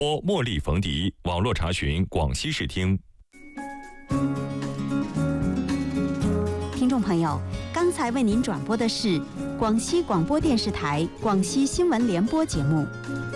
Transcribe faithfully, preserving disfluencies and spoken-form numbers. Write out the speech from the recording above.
茉莉冯迪，网络查询广西视听。 听众朋友，刚才为您转播的是广西广播电视台广西新闻联播节目。